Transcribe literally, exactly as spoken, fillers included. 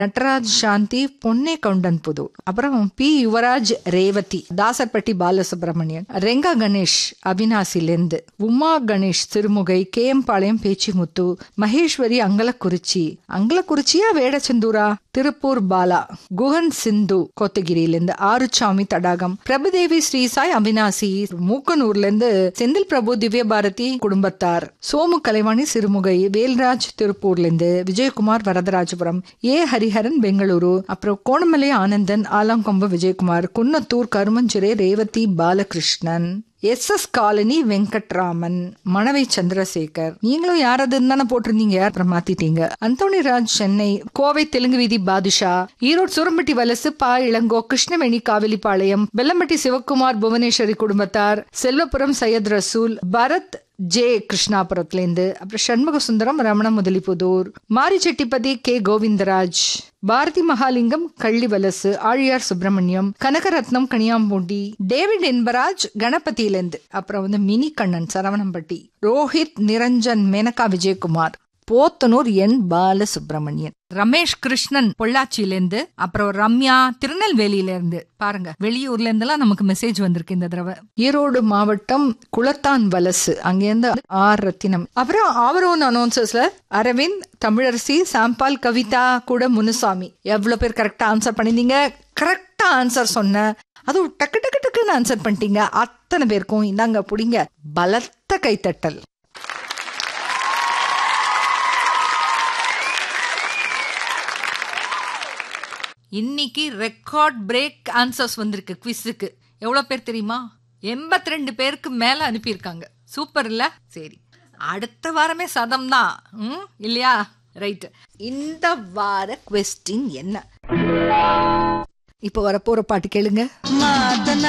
நட்ராஜ் சாந்தி, பொன்னே கவுண்டன் புதூர். அப்புறம் B Yuvraj Revathi, Dasarpatti Balasubramanian, Renga Ganesh அவினாசிலிருந்து, Uma Ganesh திருமுகை, K M பாளையம் பேச்சிமுத்து, மகேஸ்வரி அங்கலக்குறிச்சி, அங்கலக்குறிச்சியா வேடச்சந்தூரா, திருப்பூர் பாலா, குஹன் சிந்து கோத்தகிரியிலிருந்து, ஆறுசாமி தடாகம், பிரபுதேவி ஸ்ரீசாய் அவினாசி, மூக்கனூர்ல இருந்து செந்தில் பிரபு திவ்ய பாரதி குடும்பத்தார், சோமு கலைவாணி சிறுமுகை, வேல்ராஜ் திருப்பூர்ல இருந்து, விஜயகுமார் வரதராஜபுரம், ஏ ஹரிஹரன் பெங்களூரு, அப்புறம் Konamalai Anandan, Alangombu Vijayakumar, Kunnathur Karumanjirai Revathi Balakrishnan, S S colony Venkatraman, Manavai Chandrasekhar. நீங்களும் யாராவது இருந்தானே போட்டிருந்தீங்க, அப்புறம் மாத்திட்டீங்க. அந்தோணிராஜ் சென்னை, கோவை தெலுங்கு வீதி பாதுஷா, ஈரோடு சுரம்பட்டி வலசு பா இளங்கோ, கிருஷ்ணவேணி காவிலிப்பாளையம், வெல்லம்பட்டி சிவக்குமார் புவனேஸ்வரி குடும்பத்தார், செல்வபுரம் சையத் ரசூல், பரத் ஜே கிருஷ்ணாபுரத்திலிருந்து, அப்புறம் சண்முக சுந்தரம் ரமண முதலிபுதூர், மாரிச்செட்டிப்பதி கே கோவிந்தராஜ், பாரதி மகாலிங்கம் கள்ளிவலசு, ஆழியார் சுப்பிரமணியம், கனகரத்னம் கனியாம்பூண்டி, டேவிட் என்பராஜ் கணபதியிலிருந்து, அப்புறம் வந்து மினி கண்ணன் சரவணம்பட்டி, ரோஹித் நிரஞ்சன் மேனகா விஜயகுமார், போத்தனூர் என் பாலசுப்ரமணியன், ரமேஷ் கிருஷ்ணன் பொள்ளாச்சியிலிருந்து, அப்புறம் ரம்யா திருநெல்வேலியிலிருந்து. பாருங்க, வெளியூர்ல இருந்தெல்லாம் நமக்கு மெசேஜ் வந்திருக்கு இந்த தடவை. ஈரோடு மாவட்டம் குளத்தான் வலசு, அங்கிருந்து ஆர் ரத்தினம். அப்புறம் ஆவரோன் அனௌன்சர்ஸ்ல அரவிந்த், தமிழரசி, சாம்பால், கவிதா கூட முனுசாமி. எவ்வளவு பேர் கரெக்டா ஆன்சர் பண்ணிருந்தீங்க. கரெக்டா ஆன்சர் சொன்ன, அதுவும் டக்கு டக்கு டக்குன்னு ஆன்சர் பண்ணிட்டீங்க. அத்தனை பேருக்கும் இந்தாங்க புடிங்க பலத்த கைத்தட்டல். இன்னைக்கு ரெக்கார்ட் பிரேக் ஆன்சர்ஸ் வந்திருக்கு குவிஸுக்கு. எவ்வளவு பேர் தெரியுமா? எண்பத்தி ரெண்டு பேருக்கு மேல அனுப்பியிருக்காங்க. சூப்பர் இல்ல? சரி, அடுத்த வாரமே சதம் தான் இல்லையா? ரைட். இந்த வார குவெஸ்டின் என்ன? இப்ப வரப்போற பாட்டு கேளுங்க.